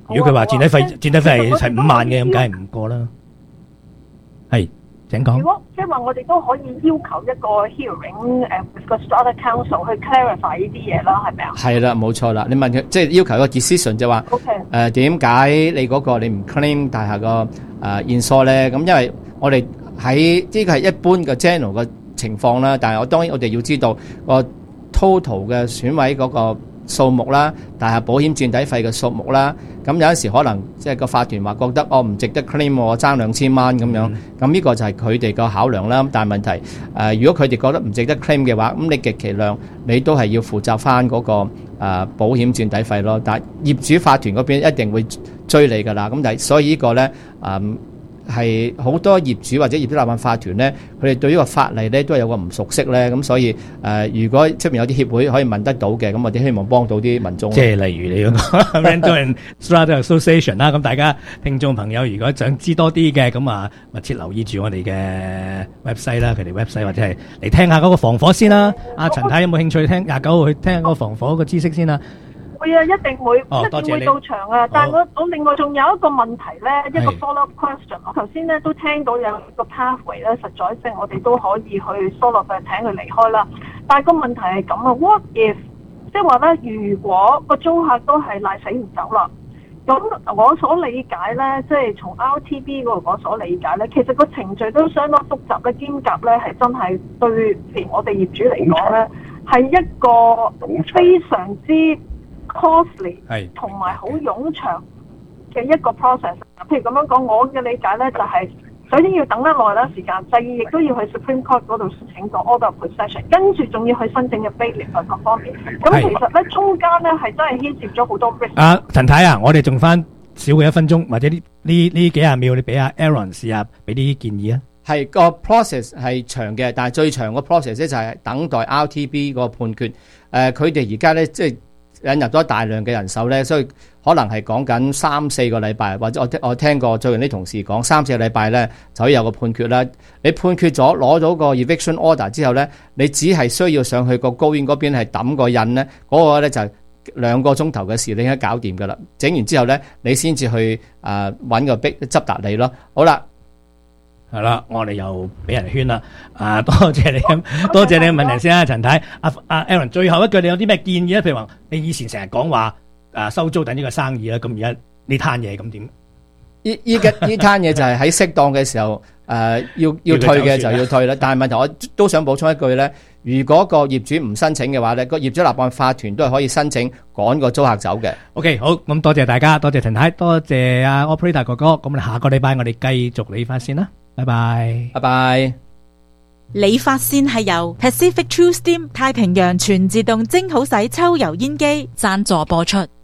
如果佢話墊底費係5萬嘅，咁梗係唔過啦。係，請講。 如果即係話我哋都可以要求一個 hearing with 個 Strata Council 去 clarify 呢啲嘢啦，係咪啊？ 係啦，冇錯啦。你問佢即係要求一個 decision 就話點解你嗰個你唔 claim 大廈個insure咧？咁因為我哋喺呢個係一般嘅 general 嘅情況啦，但係當然我哋要知道個 total 嘅損毀嗰個數目啦，大廈保險墊底費嘅數目啦，咁有陣時可能即係個法團話覺得我唔值得 claim， 我爭2000蚊咁樣，咁呢個就係佢哋個考量啦。但係問題如果佢哋覺得唔值得 claim 嘅話，咁你極其量你都係要負責翻嗰個保險墊底費咯。但係業主法團嗰邊一定會追你㗎啦。咁但係所以呢個咧係好多業主或者業主立案法團咧，佢哋對呢個法例咧都係有個唔熟悉咧，咁所以如果出面有啲協會可以問得到嘅，咁我哋希望幫到啲民眾。 即係例如你嗰個 Rental and Strata Association 啦，咁大家聽眾朋友如果想知多啲嘅，咁啊密切留意住我哋嘅 website 啦，佢哋 website 或者係嚟聽下嗰個防火先啦。阿陳太有冇興趣聽29號去聽下嗰個防火個知識先啊？ 會啊，一定會， 多謝你一定會到場啊！但係我另外仲有一個問題咧，一個 follow-up question。我頭先咧都聽到有個 pathway 咧，實在性我哋都可以去疏落去請佢離開啦。但係個問題係咁啊 ，what if 即係話咧，如果個租客都係賴死唔走啦，咁我所理解咧，即係從 RTB 嗰度我所理解咧，其實個程序都相當複雜咧，兼夾咧係真係對連我哋業主嚟講咧，係一個非常之costly 同埋好冗長嘅一個 process。譬如咁樣講，我嘅理解咧就係、首先要等得耐啦時間，第二亦都要去 Supreme Court 嗰度申請個 order of possession， 跟住仲要去申請嘅 bailiff 各方面。咁其實咧中間咧係真係牽涉咗好多 risk。 陳太啊，我哋仲翻少過1分鐘，或者呢幾廿秒，你俾阿 Aaron 試下俾啲建議啊。 係個 process 係長嘅，但係最長個 process 咧就係等待 RTB 個判決。佢哋而家咧即係引入咗大量嘅人手咧，所以可能係講緊3-4個禮拜，或者我聽過最近啲同事講3-4個禮拜咧就可以有個判決啦。你判決咗攞咗個 eviction order 之後咧，你只係需要上去個高院嗰邊係抌個印咧，嗰個咧就2個鐘頭嘅事，你應該搞掂噶啦。整完之後咧，你先至去揾個執達你咯。好啦。 係啦，我哋又俾人圈啦。多謝你多謝你嘅問題先啦，陳太。阿 Aaron， 最後一句你有啲咩建議咧？譬如話你以前成日講話收租等呢個生意啦，咁而家呢攤嘢咁點？ 呢攤嘢就係喺適當嘅時候要退嘅就要退啦。但係問題我都想補充一句咧，如果個業主唔申請嘅話咧，個業主立案法團都係可以申請趕個租客走嘅。 OK， 好，咁多謝大家，多謝陳太，多謝阿 Operator 哥哥。咁我哋下個禮拜我哋繼續理髮先啦。拜拜， 拜拜。 理髮線係由 Pacific True Steam 太平洋全自動蒸好洗抽油煙機贊助播出。